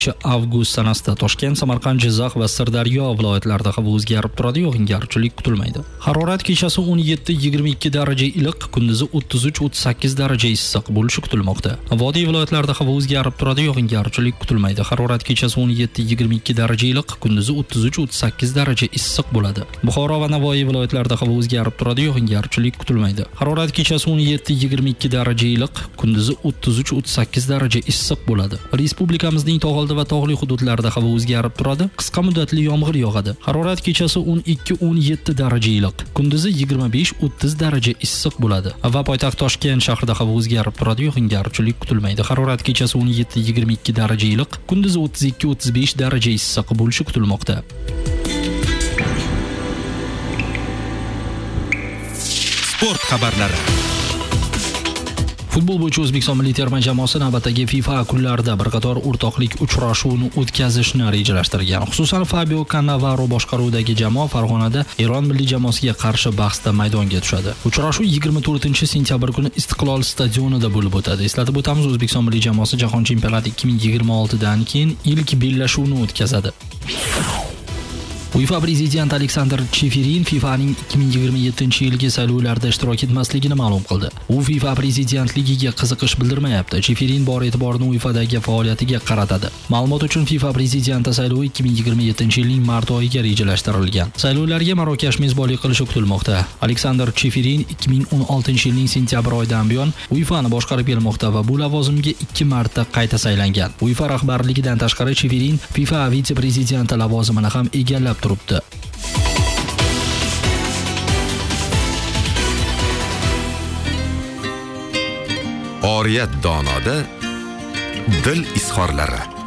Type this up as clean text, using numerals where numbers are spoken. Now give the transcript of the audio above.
Avgust sanasida Toshkent, Samarqand, Jizzax va Sirdaryo viloyatlarida havo o'zgarib turadi, yog'ingarchilik kutilmaydi. Harorat kechasi 17-22 daraja iliq, kunduzi 33-38 daraja issiq bo'lishi kutilmoqda. Vodiy viloyatlarida havo o'zgarib turadi, yog'ingarchilik kutilmaydi. Harorat kechasi 17-22 daraja iliq, kunduzi 33-38 daraja issiq bo'ladi. Buxoro va Navoiy viloyatlarida havo o'zgarib turadi, yog'ingarchilik kutilmaydi. Harorat kechasi 17-22 daraja iliq, kunduzi 33-38 daraja issiq bo'ladi. Respublikamizning tog'oldi va tog'li hududlarda havo o'zgarib turadi, qisqa muddatli yomg'ir yog'adi. Harorat kechasi 12-17 daraja iliq, kunduzi 25-30 daraja issiq bo'ladi. Va poytaxt Toshkent shahrida havo o'zgarib turadi, yog'ingarchilik kutilmaydi. Harorat kechasi 17-22 daraja iliq, kunduzi 32-35 daraja issiq bo'lishi kutilmoqda. Sport xabarlari. Futbol bo'yicha O'zbekiston milliy terma jamoasi navbatdagi FIFA kunlarida bir qator o'rtoqlik uchrashuvini o'tkazishni rejalashtirgan. Xususan, Fabio Cannavaro boshqaruvidagi jamoa Farg'onada Eron milliy jamoasiga qarshi bahsda maydonga tushadi. Uchrashuv 24-sentyabr kuni Istiqlol stadionida bo'lib o'tadi. Eslatib o'tamiz, O'zbekiston milliy jamoasi Jahon chempionati 2026 dan keyin ilk bellashuvni o'tkazadi. UEFA prezidenti Aleksandr Cheferin FIFAning 2027-yilgi saylovlarda ishtirok etmasligini ma'lum qildi. U FIFA prezidentligiga qiziqish bildirmayapti. Cheferin bor e'tiborini UEFAdagi faoliyatiga qaratadi. Ma'lumot uchun FIFA prezidenti saylovi 2027-yilning mart oyiga rejalashtirilgan. Saylovlarga Marokash mezbonlik qilishi kutilmoqda. Aleksandr Cheferin 2016-yilning sentyabr oyidan buyon UEFAni boshqarib kelmoqda va bu lavozimga 2 marta qayta saylangan. UEFA rahbarligidan tashqari Cheferin FIFA vitse-prezidenti lavozimini ham egallab turibdi. Oriyat donoda dil izhorlari.